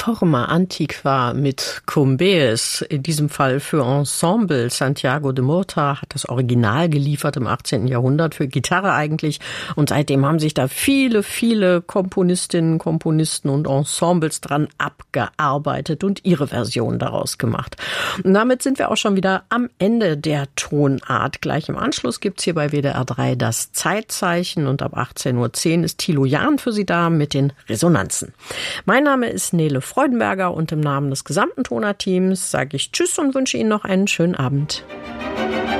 Forma Antiqua mit Cumbes, in diesem Fall für Ensemble. Santiago de Murta hat das Original geliefert im 18. Jahrhundert, für Gitarre eigentlich. Und seitdem haben sich da viele, viele Komponistinnen, Komponisten und Ensembles dran abgearbeitet und ihre Version daraus gemacht. Und damit sind wir auch schon wieder am Ende der Tonart. Gleich im Anschluss gibt's hier bei WDR 3 das Zeitzeichen und ab 18.10 Uhr ist Thilo Jahn für Sie da mit den Resonanzen. Mein Name ist Nele Freudenberger und im Namen des gesamten Toner-Teams sage ich Tschüss und wünsche Ihnen noch einen schönen Abend.